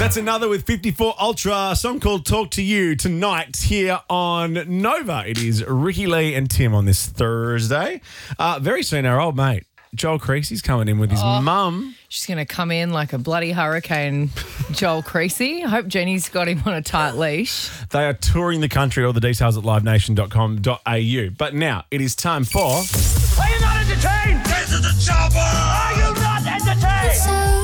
That's another with 54 Ultra, a song called Talk to You tonight here on Nova. It is Ricky Lee and Tim on this Thursday. Very soon, our old mate, Joel Creasy's coming in with his mum. She's going to come in like a bloody hurricane, Joel Creasy. I hope Jenny's got him on a tight leash. They are touring the country. All the details at livenation.com.au. But now it is time for... Are you not entertained? Get to the chopper! Are you not entertained?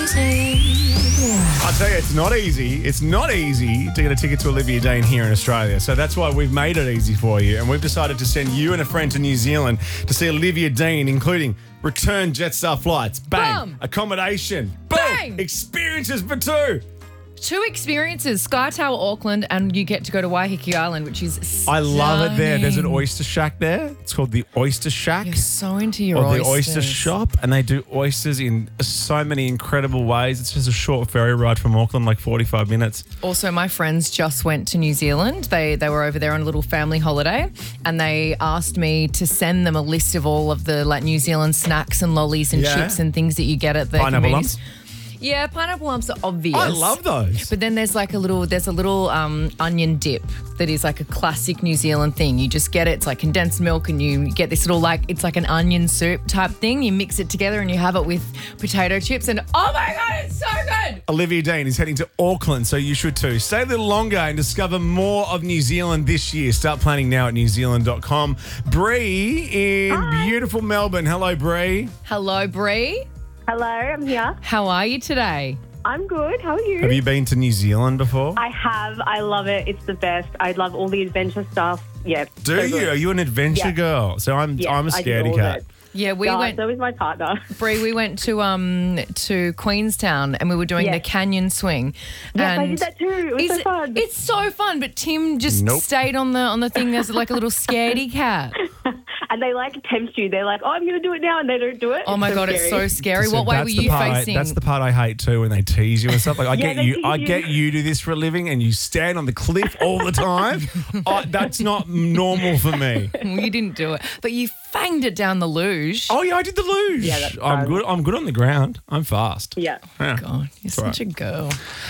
I tell you, it's not easy. It's not easy to get a ticket to Olivia Dean here in Australia. So that's why we've made it easy for you. And we've decided to send you and a friend to New Zealand to see Olivia Dean, including return Jetstar flights. Bang. Bum. Accommodation. Boom. Bang. Experiences for two. 2 experiences, Sky Tower Auckland, and you get to go to Waiheke Island, which is I love it there. There's an stunning. oyster shack there. It's called the Oyster Shack. You're so into your Or oysters. the oyster shop, and they do oysters in so many incredible ways. It's just a short ferry ride from Auckland, like 45 minutes. Also, my friends just went to New Zealand. They were over there on a little family holiday, and they asked me to send them a list of all of the like New Zealand snacks and lollies and Yeah. chips and things that you get at the Pineapple convenience. lumps? Yeah, pineapple lumps are obvious. I love those. But then there's a little onion dip that is like a classic New Zealand thing. You just get it. It's like condensed milk, and you get this little it's like an onion soup type thing. You mix it together and you have it with potato chips, and oh my God, it's so good. Olivia Dean is heading to Auckland, so you should too. Stay a little longer and discover more of New Zealand this year. Start planning now at newzealand.com. Bree in beautiful Melbourne. Hello, Bree. Hello, Bree. Hello, I'm here. How are you today? I'm good. How are you? Have you been to New Zealand before? I have. I love it. It's the best. I love all the adventure stuff. Yeah. Do so you? good. Are you an adventure Yeah. girl? So I'm Yes, a I do scaredy all cat. of it. Yeah, we Yeah, went. so is my partner. Bree, we went to Queenstown and we were doing Yes. the canyon swing. Yes, I and did that too. It was so fun. It's so fun, but Tim just Nope. stayed on the thing as like a little scaredy cat. And they tempt you. They're like, oh, I'm going to do it now, and they don't do it. Oh my God, it's so scary. So What way that's were the you part facing? that's the part I hate too, when they tease you and stuff. Like I Yeah, get they you, tease I you. get you do this for a living, and you stand on the cliff all the time. That's not normal for me. Well, you didn't do it, but you fanged it down the luge. Oh yeah, I did the luge. Yeah, that's I'm fun. good. I'm good on the ground. I'm fast. Yeah. Yeah. God, you're such a girl.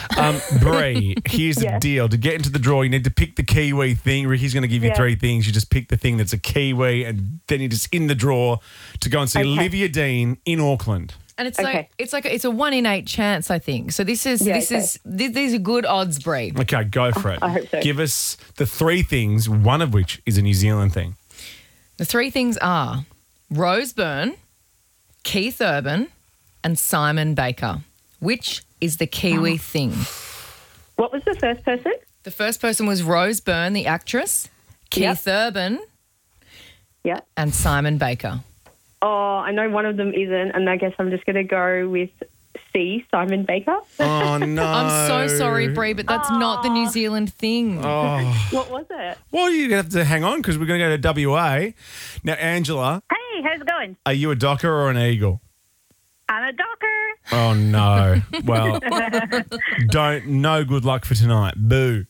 Bree, here's the Yeah. deal. To get into the draw, you need to pick the Kiwi thing. Ricky's going to give you Yeah. 3 things. You just pick the thing that's a Kiwi, and then you're just in the draw to go and see Okay. Olivia Dean in Auckland. And it's Okay. it's a 1 in 8 chance, I think. So these are good odds, Bree. Okay, go for it. I hope so. Give us the 3 things, one of which is a New Zealand thing. The 3 things are Rose Byrne, Keith Urban, and Simon Baker. Which is the Kiwi thing? What was the first person? The first person was Rose Byrne, the actress, Keith Urban, Yeah. and Simon Baker. Oh, I know one of them isn't, and I guess I'm just going to go with C, Simon Baker. Oh, no. I'm so sorry, Bree, but that's not the New Zealand thing. Oh. What was it? Well, you're going to have to hang on because we're going to go to WA. Now, Angela, Hey, how's it going? are you a docker or an eagle? I'm a docker. Oh, no. Well, no good luck for tonight. Boo.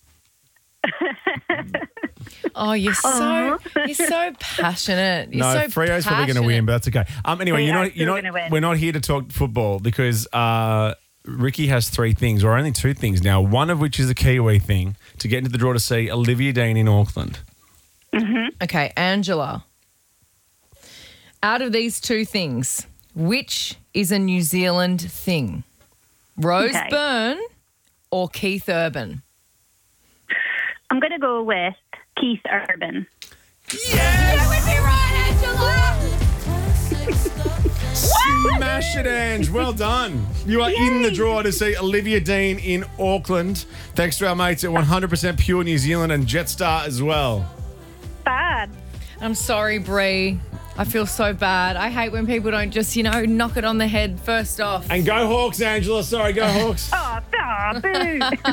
Oh, you're so passionate. You're No, so Freo's probably going to win, but that's okay. Anyway, They you're are not, still gonna win. we're not here to talk football because Ricky has 3 things, or only 2 things now, one of which is a Kiwi thing to get into the draw to see Olivia Dean in Auckland. Okay, Angela. Out of these 2 things, which is a New Zealand thing? Rose Okay. Byrne or Keith Urban? I'm going to go with Keith Urban. Smash it, Ange. Well done. You are in the draw to see Olivia Dean in Auckland. Thanks to our mates at 100% Pure New Zealand and Jetstar as well. Bad. I'm sorry, Bree. I feel so bad. I hate when people don't just, knock it on the head first off. And go Hawks, Angela. Sorry, go Hawks. Oh, boo.